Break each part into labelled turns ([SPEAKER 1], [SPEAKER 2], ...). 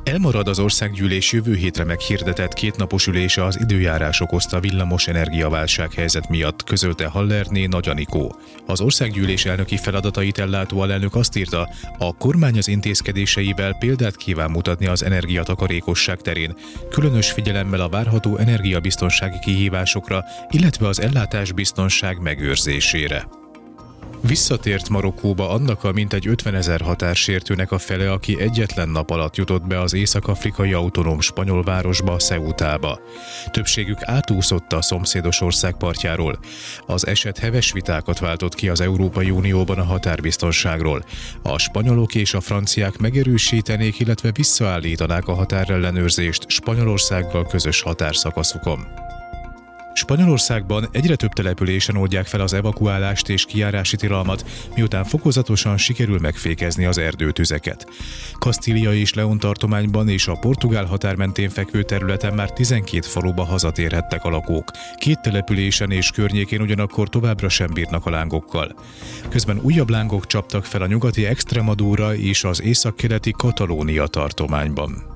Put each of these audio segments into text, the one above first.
[SPEAKER 1] Elmarad az országgyűlés jövő hétre meghirdetett kétnapos ülése az időjárás okozta villamos energiaválság helyzet miatt, közölte Hallerné Nagy Anikó. Az országgyűlés elnöki feladatait ellátó alelnök azt írta, a kormány az intézkedéseivel példát kíván mutatni az energiatakarékosság terén, különös figyelemmel a várható energiabiztonsági kihívásokra, illetve az ellátásbiztonság megőrzésére. Visszatért Marokkóba annak a mintegy 50 000 határsértőnek a fele, aki egyetlen nap alatt jutott be az észak-afrikai autonóm spanyol városba, Ceutába. Többségük átúszott a szomszédos ország partjáról. Az eset heves vitákat váltott ki az Európai Unióban a határbiztonságról. A spanyolok és a franciák megerősítenék, illetve visszaállítanák a határellenőrzést Spanyolországgal közös határszakaszukon. Spanyolországban egyre több településen oldják fel az evakuálást és kijárási tilalmat, miután fokozatosan sikerül megfékezni az erdőtüzeket. Kastília és León tartományban és a portugál határ mentén fekvő területen már 12 faluba hazatérhettek a lakók. 2 településen és környékén ugyanakkor továbbra sem bírnak a lángokkal. Közben újabb lángok csaptak fel a nyugati Extremadura és az északkeleti Katalónia tartományban.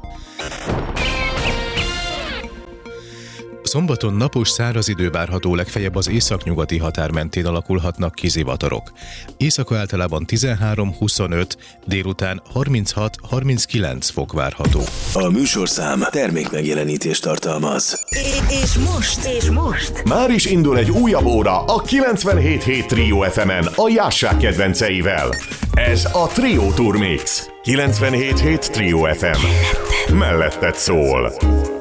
[SPEAKER 1] Szombaton napos száraz idő várható, legfeljebb az északnyugati határ mentén alakulhatnak ki zivatarok. Éjszaka általában 13-25, délután 36-39 fok várható.
[SPEAKER 2] A műsorszám termékmegjelenítést tartalmaz.
[SPEAKER 3] És most
[SPEAKER 4] már is indul egy újabb óra a 97.7 Trio FM-en a Jássák kedvenceivel. Ez a Trio Tour Mix. 97.7 Trio FM. Melletted szól.